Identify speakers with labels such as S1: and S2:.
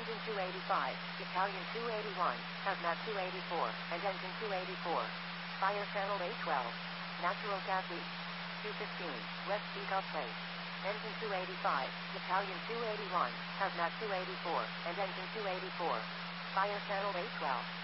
S1: Engine 285, Battalion 281, Hazmat 284, and Engine 284. Fire Channel A12. Natural gas leak. 215, West Seagull Place. Engine 285, Battalion 281, Hazmat 284, and Engine 284. Fire Channel A12.